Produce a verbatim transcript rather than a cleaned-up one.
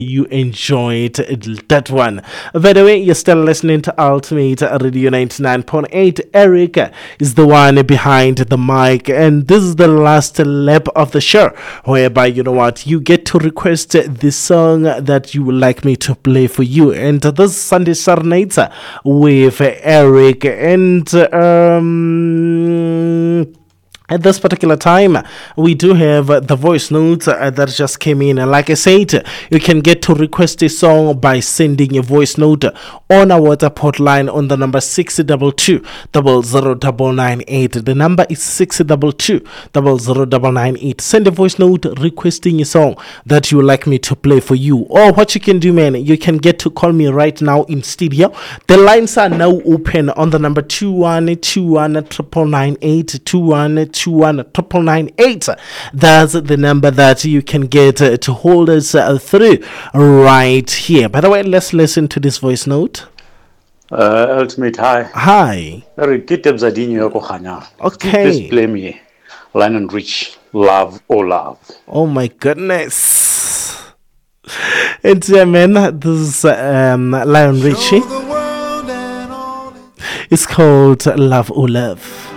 You enjoyed that one. By the way, you're still listening to Ultimate Radio ninety-nine point eight. Eric is the one behind the mic, and this is the last lap of the show, whereby, you know what, you get to request the song that you would like me to play for you. And this Sunday Serenades with Eric, and um. At this particular time, we do have uh, the voice notes uh, that just came in. And like I said, you can get to request a song by sending a voice note on our WhatsApp hotline on the number six two two, zero zero nine nine eight. The number is six two two, zero zero nine nine eight. Send a voice note requesting a song that you would like me to play for you. Or what you can do, man, you can get to call me right now in studio. The lines are now open on the number two one two one nine nine eight, two one two one nine nine eight. That's the number that you can get uh, to hold us uh, through right here. By the way, let's listen to this voice note. Uh, Ultimate, hi. Hi. Okay. Please play me Lionel Rich, Love, Oh Love. Oh my goodness. And yeah, man, this is um, Lionel Richie. It's called Love, Oh Love.